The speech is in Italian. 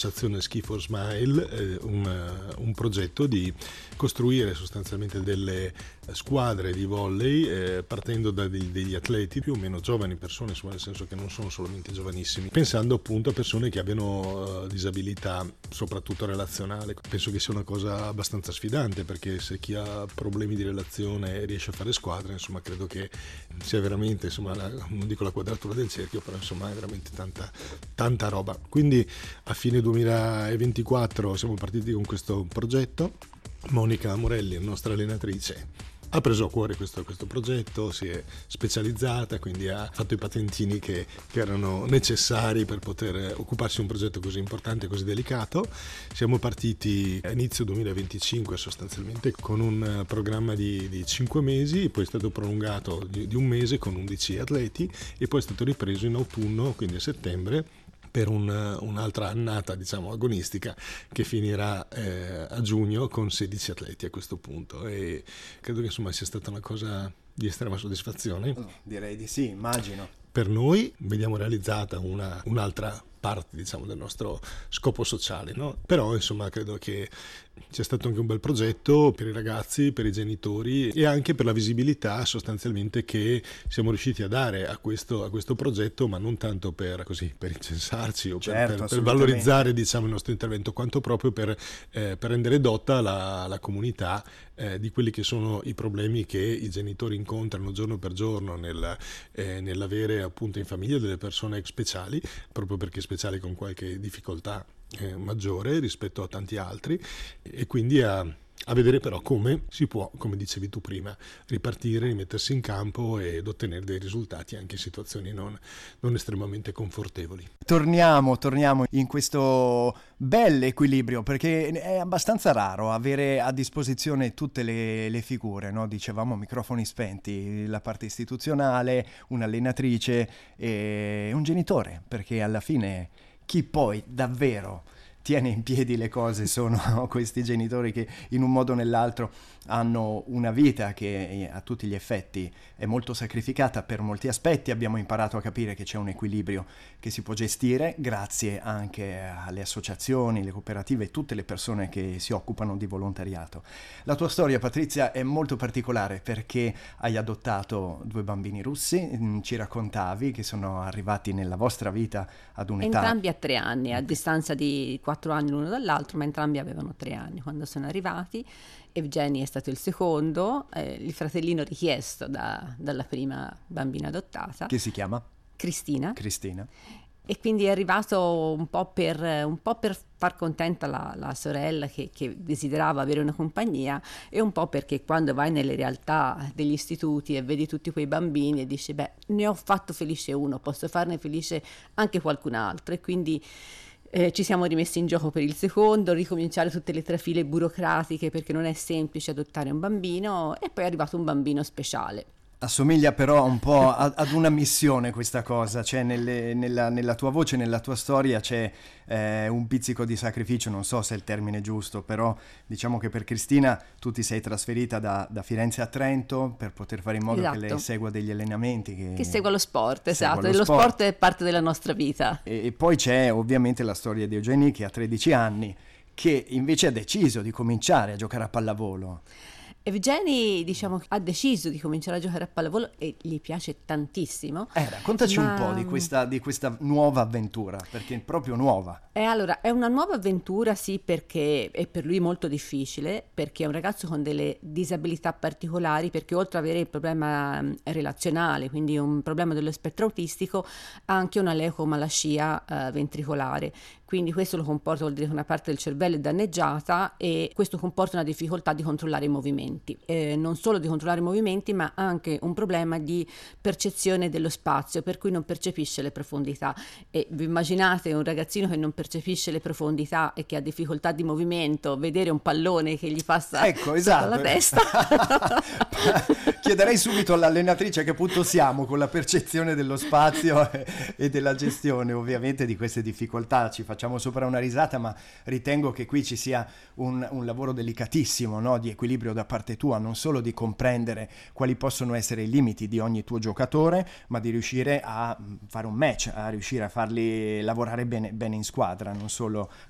l'associazione Ski for Smile un progetto di costruire sostanzialmente delle squadre di volley partendo da degli atleti più o meno giovani persone, insomma, nel senso che non sono solamente giovanissimi, pensando appunto a persone che abbiano disabilità soprattutto relazionale. Penso che sia una cosa abbastanza sfidante, perché se chi ha problemi di relazione riesce a fare squadra, insomma, credo che sia veramente, insomma, non dico la quadratura del cerchio, però insomma è veramente tanta roba. Quindi a fine 2024 siamo partiti con questo progetto. Monica Morelli, la nostra allenatrice, ha preso a cuore questo progetto, si è specializzata, quindi ha fatto i patentini che erano necessari per poter occuparsi di un progetto così importante e così delicato. Siamo partiti a inizio 2025 sostanzialmente con un programma di 5 mesi, poi è stato prolungato di un mese con 11 atleti e poi è stato ripreso in autunno, quindi a settembre, per un'altra annata, diciamo, agonistica che finirà a giugno con 16 atleti a questo punto, e credo che insomma sia stata una cosa di estrema soddisfazione. Direi di sì, immagino. Per noi vediamo realizzata un'altra parte, diciamo, del nostro scopo sociale, no? Però insomma credo che sia stato anche un bel progetto per i ragazzi, per i genitori e anche per la visibilità sostanzialmente che siamo riusciti a dare a questo progetto, ma non tanto per incensarci o per valorizzare, diciamo, il nostro intervento, quanto proprio per rendere dotta la comunità di quelli che sono i problemi che i genitori incontrano giorno per giorno nell'avere appunto in famiglia delle persone speciali, proprio perché speciali con qualche difficoltà maggiore rispetto a tanti altri, e quindi a vedere però come si può, come dicevi tu prima, ripartire, rimettersi in campo ed ottenere dei risultati anche in situazioni non estremamente confortevoli. Torniamo in questo bel equilibrio, perché è abbastanza raro avere a disposizione tutte le figure, no? Dicevamo microfoni spenti, la parte istituzionale, un'allenatrice e un genitore, perché alla fine chi poi davvero tiene in piedi le cose sono questi genitori che in un modo o nell'altro hanno una vita che a tutti gli effetti è molto sacrificata per molti aspetti. Abbiamo imparato a capire che c'è un equilibrio che si può gestire grazie anche alle associazioni, le cooperative e tutte le persone che si occupano di volontariato. La tua storia, Patrizia, è molto particolare perché hai adottato 2 bambini russi, ci raccontavi che sono arrivati nella vostra vita ad un'età... Entrambi a 3 anni, a distanza di 4 anni l'uno dall'altro, ma entrambi avevano 3 anni quando sono arrivati. Evgeny è stato il secondo, il fratellino richiesto dalla prima bambina adottata. Che si chiama? Cristina. E quindi è arrivato un po' per far contenta la sorella che desiderava avere una compagnia, e un po' perché quando vai nelle realtà degli istituti e vedi tutti quei bambini e dici ne ho fatto felice uno, posso farne felice anche qualcun altro, e quindi ci siamo rimessi in gioco per il secondo, ricominciare tutte le trafile burocratiche perché non è semplice adottare un bambino, e poi è arrivato un bambino speciale. Assomiglia però un po' ad una missione questa cosa, cioè nella tua voce, nella tua storia c'è un pizzico di sacrificio, non so se è il termine giusto, però diciamo che per Cristina tu ti sei trasferita da Firenze a Trento per poter fare in modo esatto. che lei segua degli allenamenti. Che segua lo sport, esatto, lo sport è parte della nostra vita. E poi c'è ovviamente la storia di Evgeny che ha 13 anni, che invece ha deciso di cominciare a giocare a pallavolo. Evgeny, diciamo, ha deciso di cominciare a giocare a pallavolo e gli piace tantissimo. Raccontaci un po' di questa nuova avventura, perché è proprio nuova. Allora, è una nuova avventura, sì, perché è per lui molto difficile, perché è un ragazzo con delle disabilità particolari, perché oltre ad avere il problema relazionale, quindi un problema dello spettro autistico, ha anche una leucomalascia ventricolare. Quindi questo lo comporta, vuol dire che una parte del cervello è danneggiata, e questo comporta una difficoltà di controllare i movimenti. Non solo di controllare i movimenti, ma anche un problema di percezione dello spazio, per cui non percepisce le profondità. E vi immaginate un ragazzino che non percepisce le profondità e che ha difficoltà di movimento, vedere un pallone che gli passa esatto. alla testa? Chiederei subito all'allenatrice a che punto siamo con la percezione dello spazio e della gestione ovviamente di queste difficoltà. Ci facciamo sopra una risata, ma ritengo che qui ci sia un lavoro delicatissimo, no? Di equilibrio da parte tua, non solo di comprendere quali possono essere i limiti di ogni tuo giocatore, ma di riuscire a fare un match, a riuscire a farli lavorare bene in squadra, non solo